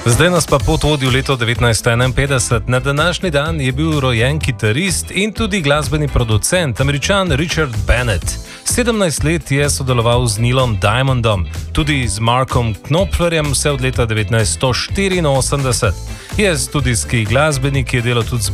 Zdaj nas pa pot vodi v leto 1951. Na današnji dan je bil rojen kitarist in tudi glasbeni producent, Američan Richard Bennett. 17 let je sodeloval z Neilom Diamondom, tudi z Markom Knopflerjem vse od leta 1984. Je studijski glasbenik, ki je delal tudi z